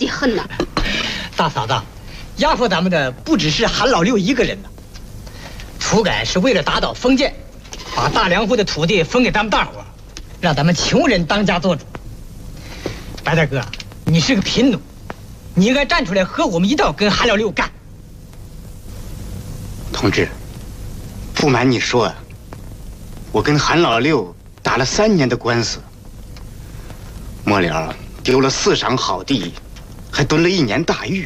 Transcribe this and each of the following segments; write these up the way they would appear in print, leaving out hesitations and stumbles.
记恨呐！ 大嫂子，压迫咱们的不只是韩老六一个人呢。土改是为了打倒封建，把大梁户的土地分给咱们大伙，让咱们穷人当家做主。白大哥，你是个贫农，你应该站出来和我们一道跟韩老六干。 同志，不瞒你说，我跟韩老六打了3年的官司，末了丢了4晌好地，还蹲了1年大狱。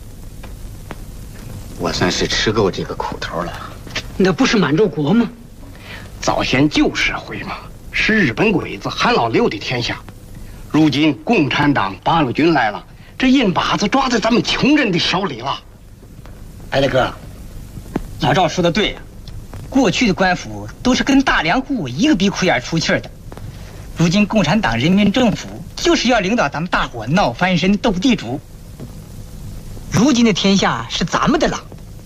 我算是吃够这个苦头了。 那不是满洲国吗？ 早先旧社会嘛，是日本鬼子韩老六的天下。如今共产党八路军来了，这印把子抓在咱们穷人的手里了。 白大哥，老赵说的对呀，过去的官府都是跟大梁户一个鼻孔眼出气的，如今共产党人民政府就是要领导咱们大伙闹翻身斗地主。如今的天下是咱们的了。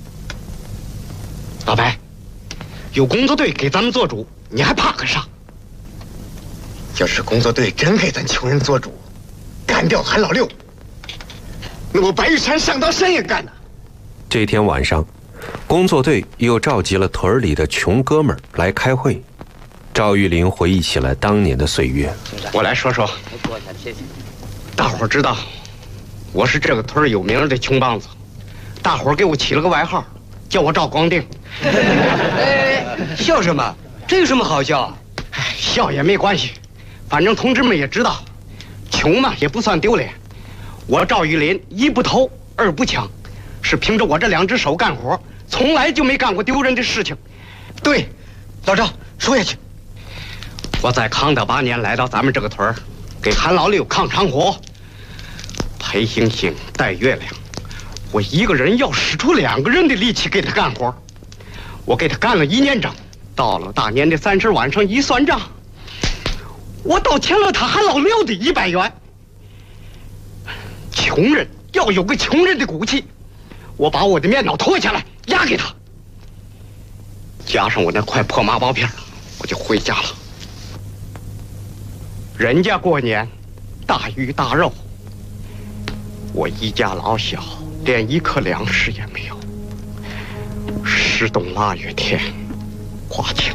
老白，有工作队给咱们做主，你还怕个啥？ 要是工作队真给咱穷人做主，干掉韩老六，那我白玉山上刀山也干呢。 这天晚上，工作队又召集了屯里的穷哥们儿来开会。赵玉林回忆起了当年的岁月。 我来说说，大伙儿知道我是这个屯有名的穷棒子，大伙儿给我起了个外号，叫我赵光腚。 笑什么？这有什么好笑？ 笑也没关系，反正同志们也知道，穷嘛也不算丢脸。我赵玉林一不偷二不抢，是凭着我这2只手干活，从来就没干过丢人的事情。 对，老赵说下去。 我在康德8年来到咱们这个屯儿，给韩老六抗长火，陪星星带月亮，我一个人要使出2个人的力气给他干活。我给他干了1年整，到了大年的30晚上一算账，我倒欠了他韩老六的100元。穷人要有个穷人的骨气，我把我的面袄脱下来压给他，加上我那块破麻包片，我就回家了。人家过年大鱼大肉，我一家老小连1颗粮食也没有。10冬腊月天，刮起